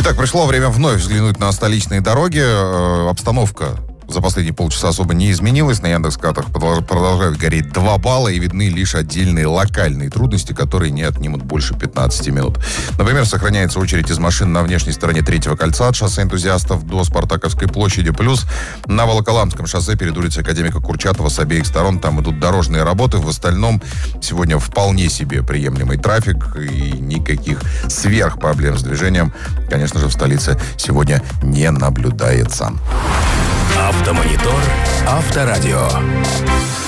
Итак, пришло время вновь взглянуть на столичные дороги. Обстановка за последние полчаса особо не изменилась. На Яндекс.Картах продолжают гореть 2 балла, и видны лишь отдельные локальные трудности, которые не отнимут больше 15 минут. Например, сохраняется очередь из машин на внешней стороне Третьего кольца от шоссе Энтузиастов до Спартаковской площади. Плюс на Волоколамском шоссе перед улицей Академика Курчатова с обеих сторон там идут дорожные работы. В остальном сегодня вполне себе приемлемый трафик и никаких сверхпроблем с движением, конечно же, в столице сегодня не наблюдается. Автомонитор, Авторадио.